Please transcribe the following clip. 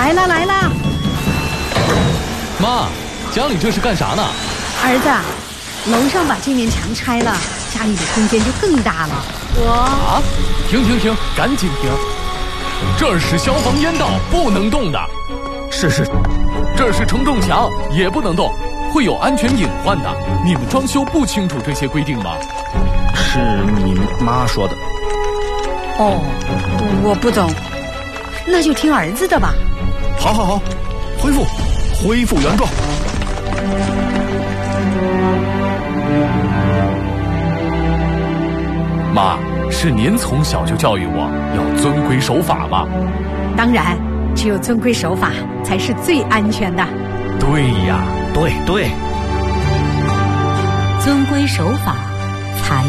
来啦来啦！ 妈，家里这是干啥呢？ 儿子，楼上把这面墙拆了，家里的空间就更大了。 啊！停，赶紧停！这儿是消防烟道，不能动的。 是， 这是承重墙，也不能动，会有安全隐患的。你们装修不清楚这些规定吗？ 是你妈说的。 哦，我不懂，那就听儿子的吧。 好，恢复原状。 妈，是您从小就教育我要遵规守法嘛。 当然，只有遵规守法才是最安全的。 对呀， 对， 遵规守法才